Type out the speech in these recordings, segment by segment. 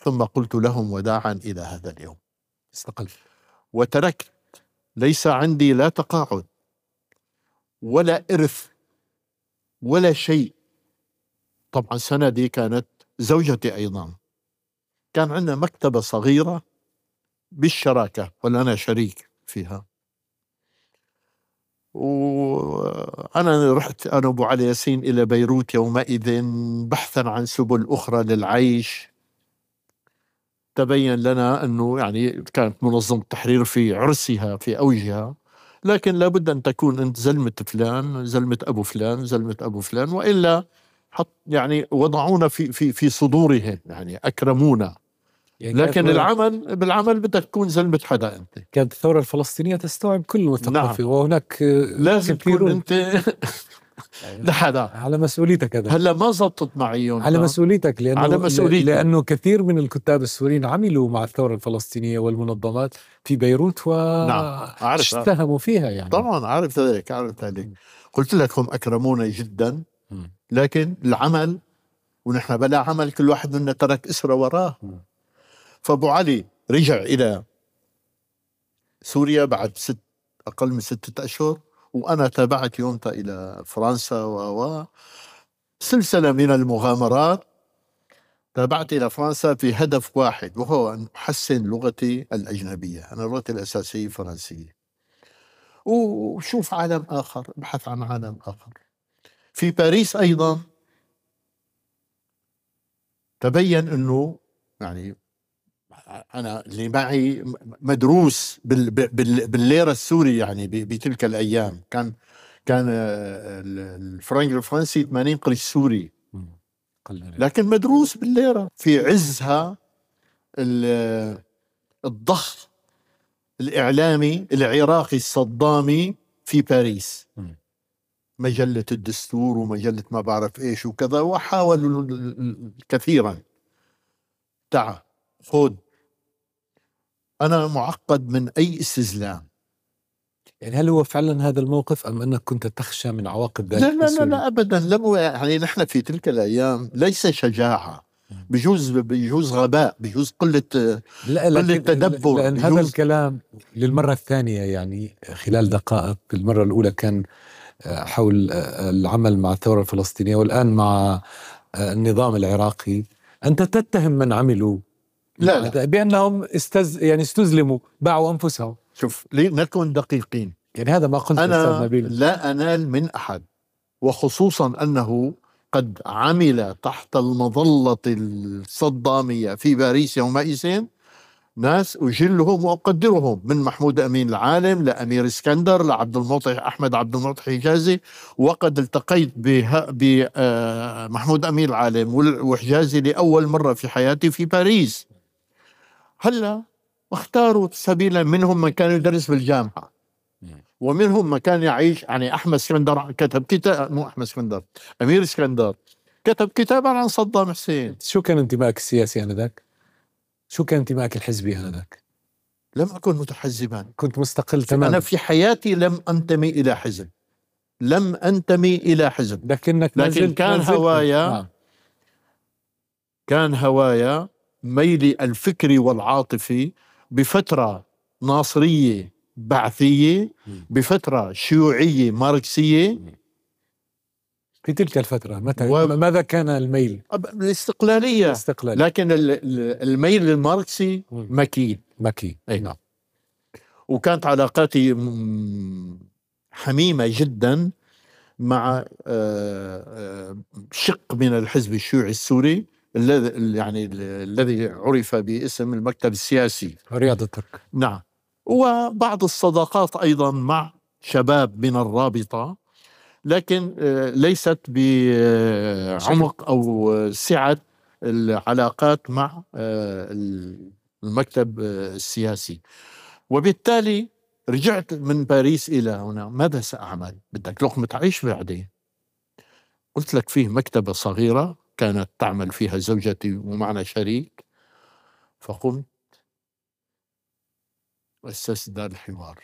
ثم قلت لهم وداعا إلى هذا اليوم. استقل. وتركت، ليس عندي لا تقاعد ولا إرث ولا شيء. طبعا سندي كانت زوجتي أيضا. كان عندنا مكتبة صغيرة بالشراكة وأنا شريك فيها. وأنا رحت أنا أبو علي ياسين إلى بيروت يومئذ بحثا عن سبل أخرى للعيش. تبين لنا أنه يعني كانت منظمة التحرير في عرسها في أوجها، لكن لابد أن تكون أنت زلمة فلان، زلمة أبو فلان، زلمة أبو فلان، وإلا يعني وضعونا في صدورهم، يعني أكرمونا. يعني لكن بالعمل بدك تكون زلمة حدا أنت. كانت الثورة الفلسطينية تستوعب كل المثقفين. نعم. وهناك لازم تكون أنت لحدا على مسؤوليتك. هذا هلا ما زبطت معي على مسؤوليتك، لأنه كثير من الكتاب السوريين عملوا مع الثورة الفلسطينية والمنظمات في بيروت واشتهموا فيها. يعني طبعا عارف ذلك. قلت لك هم أكرمونا جدا، لكن العمل، ونحن بلا عمل كل واحد منا ترك إسرة وراه. فأبو علي رجع إلى سوريا بعد أقل من 6 أشهر، وأنا تابعت يومتها إلى فرنسا وسلسلة من المغامرات. تابعت إلى فرنسا في هدف واحد، وهو أن أحسن لغتي الأجنبية. أنا لغتي الأساسية فرنسية، وشوف عالم آخر، بحث عن عالم آخر. في باريس أيضا تبين أنه يعني أنا اللي معي مدروس بالليرة السوري. يعني بتلك الأيام كان الفرنك الفرنسي 80 قرش سوري، لكن مدروس بالليرة في عزها الضخ الإعلامي العراقي الصدامي في باريس. مجلة الدستور ومجلة ما بعرف إيش وكذا، وحاولوا كثيرا. تعال خذ، أنا معقد من أي استزلام. يعني هل هو فعلا هذا الموقف أم أنك كنت تخشى من عواقب ذلك؟ لا أبدا. يعني نحن في تلك الأيام ليس شجاعة، بيجوز غباء، بيجوز قلة تدبر. لأن هذا الكلام للمرة الثانية، يعني خلال دقائق. المرة الأولى كان حول العمل مع الثورة الفلسطينية، والآن مع النظام العراقي. أنت تتهم من عملوا لا بأنهم استزلموا، باعوا أنفسهم. شوف، لنكن دقيقين. يعني هذا ما قلت أستاذ نبيل. لا أنال من أحد، وخصوصا أنه قد عمل تحت المظلة الصدامية في باريس يومئذ ناس أجلهم وأقدرهم، من محمود أمين العالم لأمير اسكندر لعبد المعطي أحمد عبد المعطي حجازي. وقد التقيت بمحمود أمين العالم وحجازي لأول مرة في حياتي في باريس. هلا اختاروا سبيلا، منهم من كان يدرس بالجامعة، ومنهم من كان يعيش. يعني أحمد اسكندر كتب كتاب، مو أحمد اسكندر، أمير اسكندر كتب كتابا عن صدام حسين. شو كان انتمائك السياسي آنذاك؟ شو كان انتمائك الحزبي آنذاك؟ لم أكن متحزبا، كنت مستقل تماما. أنا في حياتي لم أنتمي إلى حزب، لكن كان هوايا ميلي الفكري والعاطفي بفترة ناصرية بعثية، بفترة شيوعية ماركسية. في تلك الفترة ماذا كان الميل؟ الاستقلالية. لكن الميل الماركسي مكي. أي نعم. وكانت علاقاتي حميمة جدا مع شق من الحزب الشيوعي السوري الذي عرف باسم المكتب السياسي رياض الترك. نعم. وبعض الصداقات أيضا مع شباب من الرابطة، لكن ليست بعمق أو سعة العلاقات مع المكتب السياسي. وبالتالي رجعت من باريس إلى هنا. ماذا سأعمل؟ بدك لقمة عيش بعدين. قلت لك فيه مكتبة صغيرة كانت تعمل فيها زوجتي ومعنا شريك، فقمت أسست دار الحوار.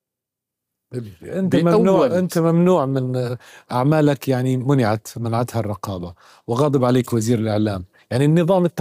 أنت ممنوع من أعمالك، يعني منعتها الرقابة، وغاضب عليك وزير الإعلام. يعني النظام